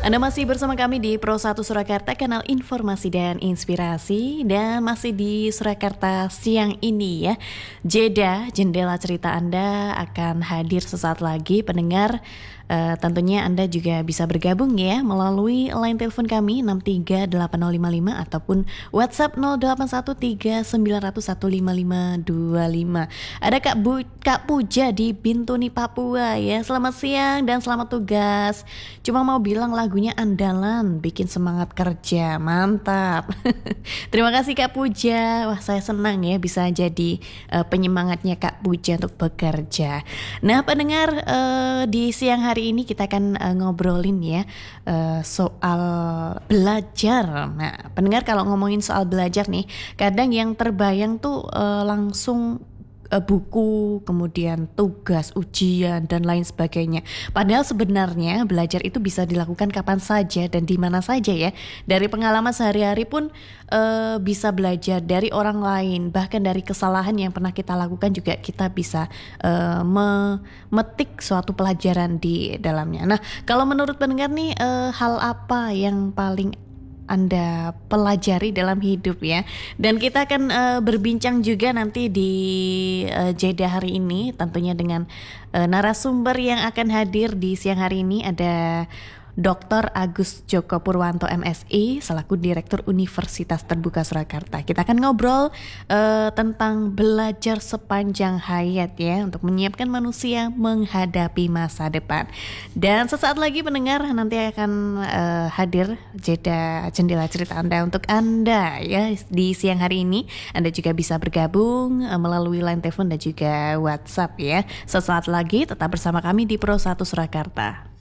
Anda masih bersama kami di Pro 1 Surakarta, kanal informasi dan inspirasi. Dan masih di Surakarta siang ini ya, jendela cerita Anda akan hadir sesaat lagi pendengar. Tentunya Anda juga bisa bergabung ya melalui line telepon kami 6380055 ataupun WhatsApp 081390015525. Ada Kak Puja di Bintuni, Papua ya. Selamat siang dan selamat tugas. Cuma mau bilang lagunya andalan, bikin semangat kerja, mantap. Terima kasih Kak Puja. Wah, saya senang ya bisa jadi penyemangatnya Kak Puja untuk bekerja. Nah, pendengar, di siang hari ini kita akan ngobrolin ya soal belajar. Nah, pendengar, kalau ngomongin soal belajar nih, kadang yang terbayang tuh langsung buku, kemudian tugas, ujian, dan lain sebagainya. Padahal sebenarnya belajar itu bisa dilakukan kapan saja dan di mana saja ya. Dari pengalaman sehari-hari pun bisa belajar dari orang lain. Bahkan dari kesalahan yang pernah kita lakukan juga kita bisa memetik suatu pelajaran di dalamnya. Nah, kalau menurut pendengar nih, hal apa yang paling Anda pelajari dalam hidup ya. Dan kita akan berbincang juga nanti di jeda hari ini, tentunya dengan narasumber yang akan hadir di siang hari ini. Ada Dr. Agus Joko Purwanto MSI selaku Direktur Universitas Terbuka Surakarta. Kita akan ngobrol tentang belajar sepanjang hayat ya, untuk menyiapkan manusia menghadapi masa depan. Dan sesaat lagi pendengar nanti akan hadir jendela cerita Anda untuk Anda ya di siang hari ini. Anda juga bisa bergabung melalui line telepon dan juga WhatsApp ya. Sesaat lagi tetap bersama kami di Pro 1 Surakarta.